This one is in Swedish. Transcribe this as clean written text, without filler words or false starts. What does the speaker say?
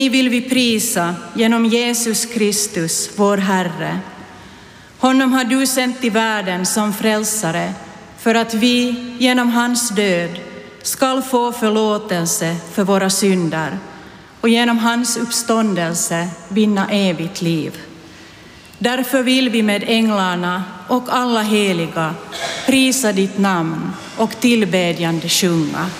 vill vi prisa genom Jesus Kristus, vår Herre. Honom har du sänt till världen som frälsare för att vi genom hans död skall få förlåtelse för våra synder och genom hans uppståndelse vinna evigt liv. Därför vill vi med änglarna och alla heliga prisa ditt namn och tillbedjande sjunga.